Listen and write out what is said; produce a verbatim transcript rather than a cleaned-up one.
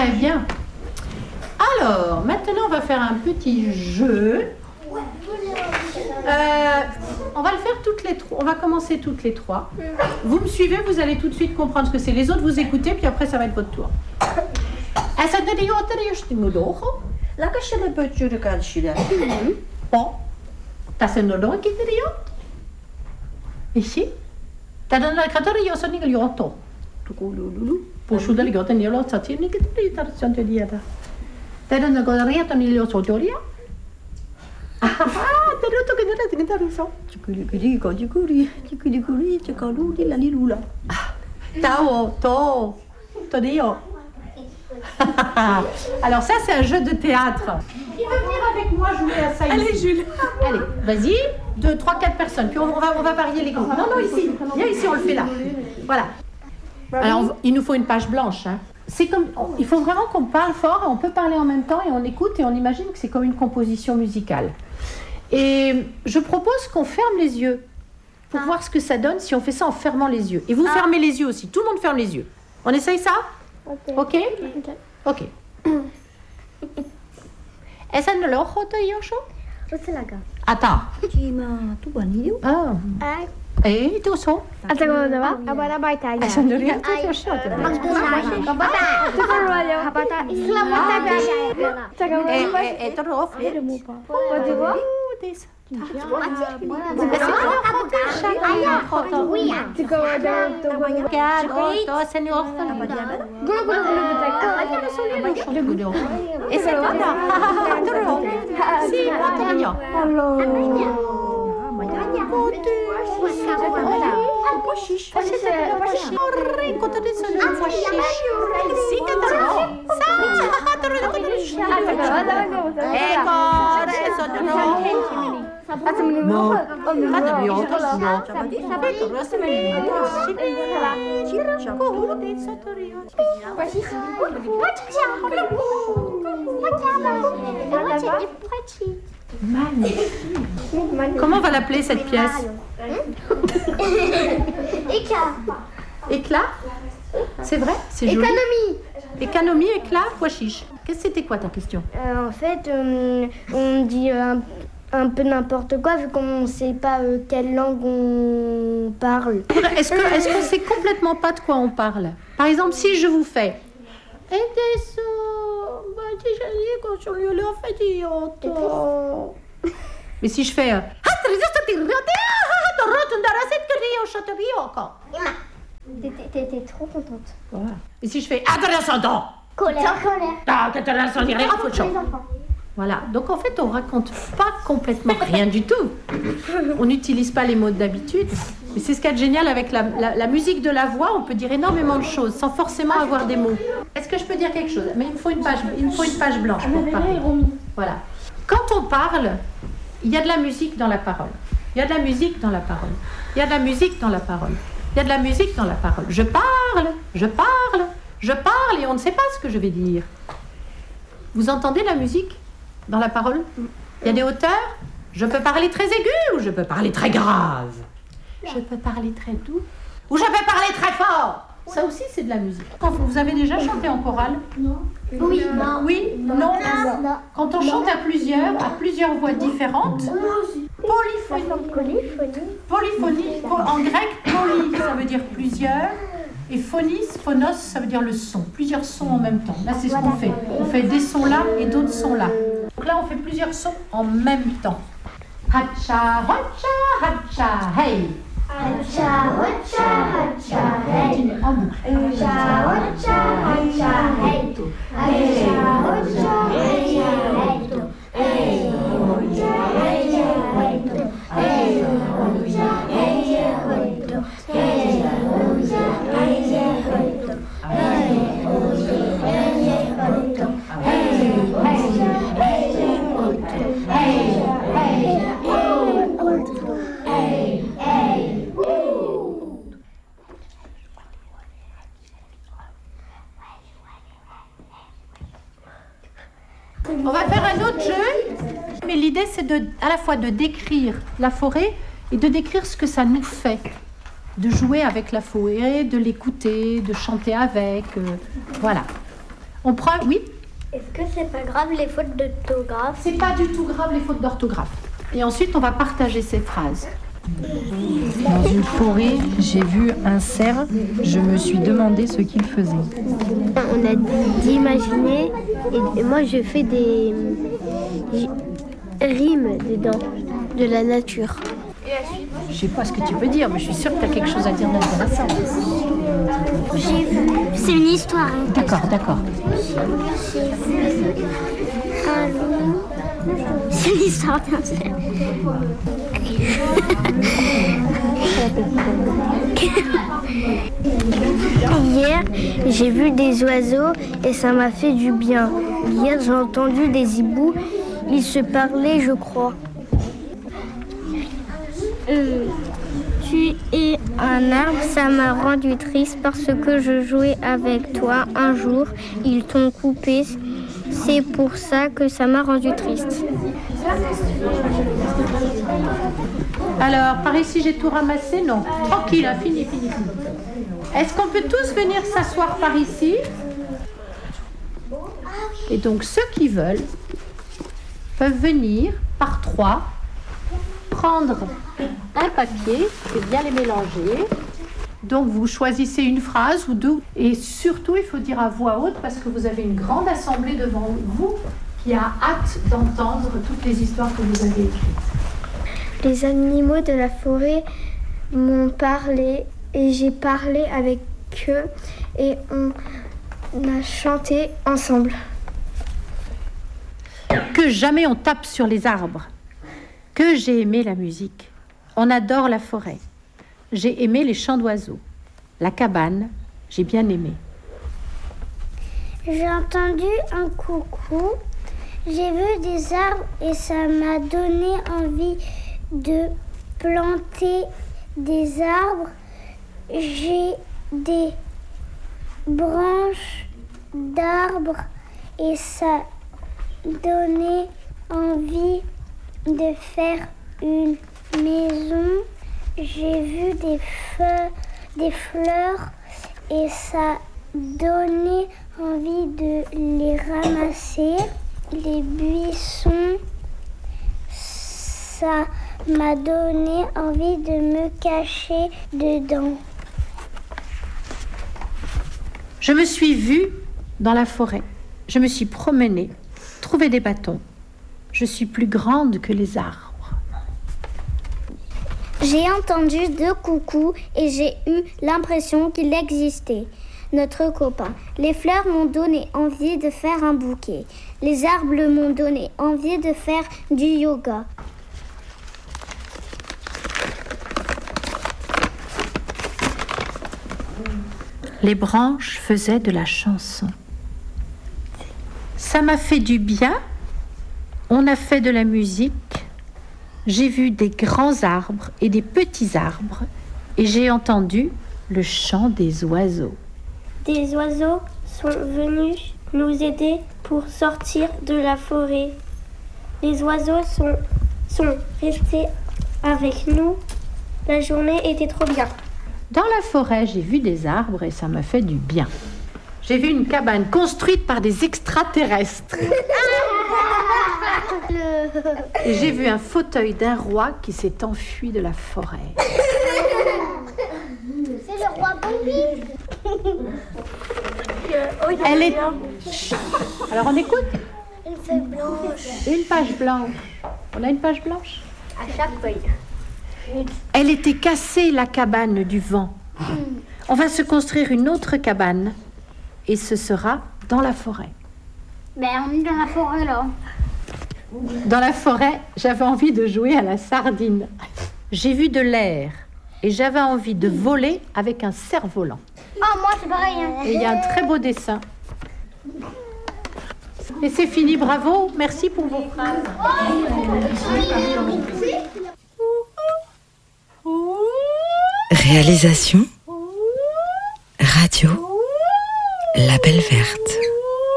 Très bien. Alors, maintenant, on va faire un petit jeu. Euh, on va le faire toutes les trois. On va commencer toutes les trois. Vous me suivez, vous allez tout de suite comprendre ce que c'est. Les autres, vous écoutez, puis après, ça va être votre tour. Bon. Ici. Alors ça, c'est un jeu de théâtre. Qui veut venir avec moi jouer à ça ici? Allez, Jules. Allez, vas-y. Deux, trois, quatre personnes. Puis on va, on va varier les groupes. Non, non, ici. Viens ici, on le fait là. Voilà. Alors, on, il nous faut une page blanche. Hein. C'est comme, on, il faut vraiment qu'on parle fort. On peut parler en même temps et on écoute et on imagine que c'est comme une composition musicale. Et je propose qu'on ferme les yeux pour ah. voir ce que ça donne si on fait ça en fermant les yeux. Et vous ah. fermez les yeux aussi. Tout le monde ferme les yeux. On essaye ça? Ok. Ok. Ok. Est-ce que le ojo te yosho? Attends. Ah. Eh, tu so? Attends, ça va? Abara baita. Est-ce que le yosho te yosho? Eh, eh, tu lo offri? No, comment on va l'appeler cette pièce? Éclat. Éclat? C'est vrai? C'est joli. Économie. Économie, éclat, pois chiche. Qu'est-ce que c'était quoi ta question? euh, En fait, euh, on dit un, un peu n'importe quoi vu qu'on ne sait pas euh, quelle langue on parle. Est-ce que, est-ce qu'on sait complètement pas de quoi on parle? Par exemple, si je vous fais... Mais si je fais... euh, T'étais trop contente. Voilà. Et si je fais... Adolescent, Colère. voilà. Donc en fait, on raconte pas complètement rien du tout. On n'utilise pas les mots d'habitude. Mais c'est ce qu'il y a de génial avec la, la, la musique de la voix. On peut dire énormément de choses sans forcément avoir des mots. Est-ce que je peux dire quelque chose? Mais il me faut une page, il me faut une page blanche pour parler. Voilà. Quand on parle, il y a de la musique dans la parole. Il y a de la musique dans la parole. Il y a de la musique dans la parole. Il y a de la musique dans la parole. Je parle, je parle, je parle et on ne sait pas ce que je vais dire. Vous entendez la musique dans la parole? Il y a des hauteurs. Je peux parler très aigu ou je peux parler très grave. Je peux parler très doux ou je peux parler très fort. Ça aussi, c'est de la musique. Vous avez déjà chanté en chorale? Non. Oui. Non. Oui? Non. Non. Quand on chante à plusieurs, à plusieurs voix différentes, polyphonie. Polyphonie. Polyphonie, en grec, poly, ça veut dire plusieurs. Et phonis, phonos, ça veut dire le son. Plusieurs sons en même temps. Là, c'est ce qu'on fait. On fait des sons là et d'autres sons là. Donc là, on fait plusieurs sons en même temps. Hacha, hacha, hacha, hey. Hacha, hacha, hacha, hey. Continue, en boucle. Hacha, hacha, hacha, hey. Hacha, hacha, hacha, hey. Hey, hacha, hacha, hey. Hey, hacha, hacha, hey. On va faire un autre jeu, mais l'idée c'est de, à la fois de décrire la forêt et de décrire ce que ça nous fait, de jouer avec la forêt, de l'écouter, de chanter avec, euh, voilà. On prend, oui. Est-ce que c'est pas grave les fautes d'orthographe? C'est pas du tout grave les fautes d'orthographe. Et ensuite, on va partager ces phrases. Dans une forêt, j'ai vu un cerf. Je me suis demandé ce qu'il faisait. On a d'imaginer et moi je fais des rimes dedans, de la nature. Je sais pas ce que tu peux dire, mais je suis sûre que tu as quelque chose à dire d'intéressant. J'ai vu, c'est une histoire. Hein, d'accord, d'accord. J'ai vu un loup. C'est une histoire d'un cerf. Hier, j'ai vu des oiseaux et ça m'a fait du bien. Hier, j'ai entendu des hiboux. Ils se parlaient, je crois. Euh, tu es un arbre, ça m'a rendu triste parce que je jouais avec toi. Un jour, ils t'ont coupé. C'est pour ça que ça m'a rendu triste. Alors, par ici, j'ai tout ramassé? Non. Tranquille, hein, fini, fini, fini. Est-ce qu'on peut tous venir s'asseoir par ici? Et donc, ceux qui veulent peuvent venir par trois, prendre un papier et bien les mélanger. Donc, vous choisissez une phrase ou deux. Et surtout, il faut dire à voix haute parce que vous avez une grande assemblée devant vous qui a hâte d'entendre toutes les histoires que vous avez écrites. Les animaux de la forêt m'ont parlé et j'ai parlé avec eux et on a chanté ensemble. Que jamais on tape sur les arbres. Que j'ai aimé la musique. On adore la forêt. J'ai aimé les chants d'oiseaux. La cabane, j'ai bien aimé. J'ai entendu un coucou. J'ai vu des arbres et ça m'a donné envie de planter des arbres. J'ai des branches d'arbres et ça donnait envie de faire une maison. J'ai vu des feux, des fleurs et ça donnait envie de les ramasser. Les buissons, ça m'a donné envie de me cacher dedans. Je me suis vue dans la forêt. Je me suis promenée, trouvé des bâtons. Je suis plus grande que les arbres. J'ai entendu deux coucous et j'ai eu l'impression qu'il existait. Notre copain. Les fleurs m'ont donné envie de faire un bouquet. Les arbres m'ont donné envie de faire du yoga. Les branches faisaient de la chanson. Ça m'a fait du bien. On a fait de la musique. J'ai vu des grands arbres et des petits arbres et j'ai entendu le chant des oiseaux. Des oiseaux sont venus nous aider pour sortir de la forêt. Les oiseaux sont, sont restés avec nous. La journée était trop bien. Dans la forêt, j'ai vu des arbres et ça m'a fait du bien. J'ai vu une cabane construite par des extraterrestres. Et j'ai vu un fauteuil d'un roi qui s'est enfui de la forêt. C'est le roi Bambi. Elle est... Chut. Alors on écoute. Une feuille blanche. Une page blanche. On a une page blanche. À chaque feuille. Elle était cassée, la cabane du vent. On va se construire une autre cabane et ce sera dans la forêt. Ben, on est dans la forêt là. Dans la forêt, j'avais envie de jouer à la sardine. J'ai vu de l'air et j'avais envie de voler avec un cerf-volant. Ah, moi c'est pareil. Hein. Et il y a un très beau dessin. Et c'est fini, bravo, merci pour vos phrases. Réalisation Radio La Belle Verte.